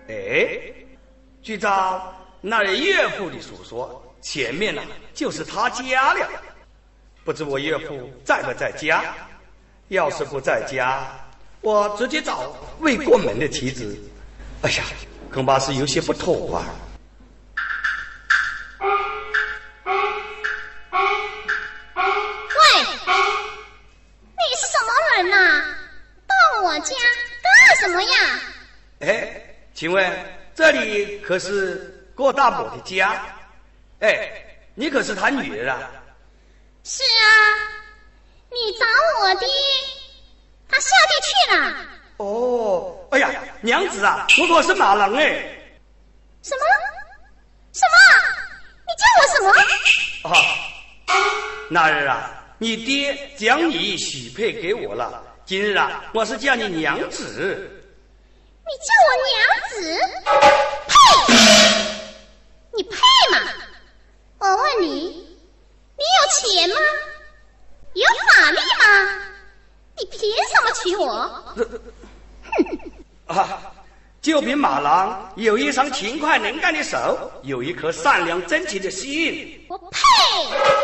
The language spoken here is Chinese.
哎，据照那位岳父的所说，前面呢就是他家了。不知我岳父在不在家？要是不在家，我直接找未过门的妻子。哎呀，恐怕是有些不妥啊。 喂，你是什么人呐？到我家干什么呀？ 哎，请问这里可是郭大伯的家？哎，你可是他女儿啊？ 是啊，你找我爹，他下地去了。 哦，哎呀，娘子啊，我是马郎哎。 什么？什么？你叫我什么？ 啊，那日啊，你爹将你许配给我了。今日啊，我是叫你娘子。 你叫我娘子？呸！你配吗？我问你，你有钱吗？有法力吗？你凭什么娶我？ 啊，就凭马郎有一双勤快能干的手，有一颗善良真情的心。 我呸！